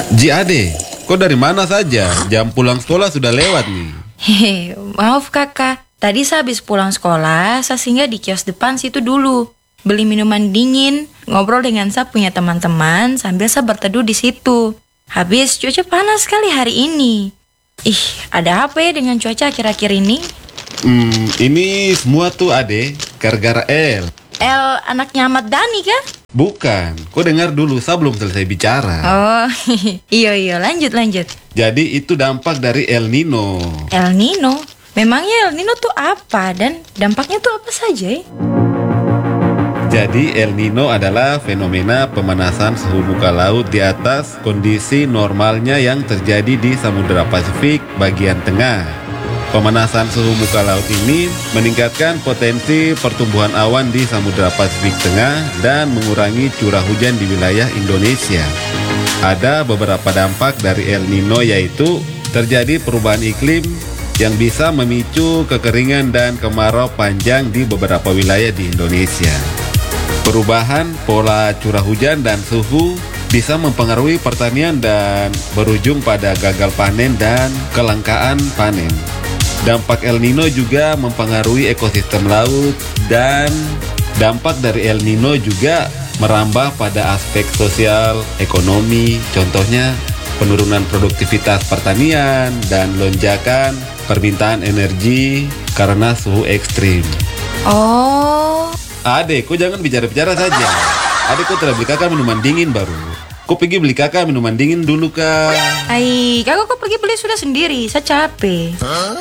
Ji Ade, kok dari mana saja? Jam pulang sekolah sudah lewat nih. Hehe, maaf kakak. Tadi saya habis pulang sekolah, saya singgah di kios depan situ dulu. Beli minuman dingin, ngobrol dengan saya punya teman-teman sambil saya berteduh di situ. Habis cuaca panas sekali hari ini. Ih, ada apa ya dengan cuaca akhir-akhir ini? Ini semua tuh Ade, gara-gara El. El anaknya Ahmad Dhani kah? Bukan, kau dengar dulu, saya belum selesai bicara. Oh, iya, lanjut. Jadi itu dampak dari El Nino. El Nino? Memangnya El Nino tuh apa dan dampaknya tuh apa saja ya? Jadi El Nino adalah fenomena pemanasan suhu muka laut di atas kondisi normalnya yang terjadi di Samudra Pasifik bagian tengah. Pemanasan suhu muka laut ini meningkatkan potensi pertumbuhan awan di Samudra Pasifik Tengah dan mengurangi curah hujan di wilayah Indonesia. Ada beberapa dampak dari El Nino, yaitu terjadi perubahan iklim yang bisa memicu kekeringan dan kemarau panjang di beberapa wilayah di Indonesia. Perubahan pola curah hujan dan suhu bisa mempengaruhi pertanian dan berujung pada gagal panen dan kelangkaan panen. Dampak El Nino juga mempengaruhi ekosistem laut, dan dampak dari El Nino juga merambah pada aspek sosial, ekonomi, contohnya penurunan produktivitas pertanian dan lonjakan permintaan energi karena suhu ekstrim. Oh. Adek, kau jangan bicara-bicara saja. Adek, kau telah beli kakak minuman dingin baru. Kau pergi beli kakak minuman dingin dulu, Kak. Hai, kakak kok pergi beli sudah sendiri, saya capek.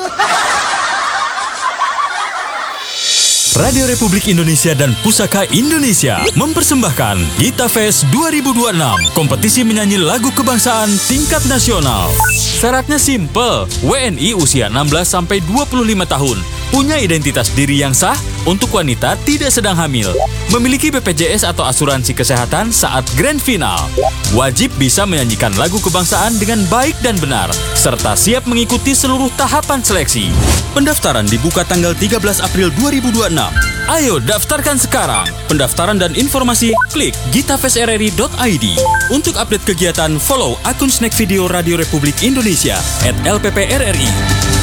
Radio Republik Indonesia dan Pusaka Indonesia mempersembahkan Gita Fest 2026, kompetisi menyanyi lagu kebangsaan tingkat nasional. Syaratnya simple, WNI usia 16-25 tahun, punya identitas diri yang sah, untuk wanita tidak sedang hamil, memiliki BPJS atau asuransi kesehatan saat grand final, wajib bisa menyanyikan lagu kebangsaan dengan baik dan benar, serta siap mengikuti seluruh tahapan seleksi. Pendaftaran dibuka tanggal 13 April 2026. Ayo daftarkan sekarang. Pendaftaran dan informasi klik gitafestrri.id. Untuk update kegiatan, follow akun Snack Video Radio Republik Indonesia @LPPRRI.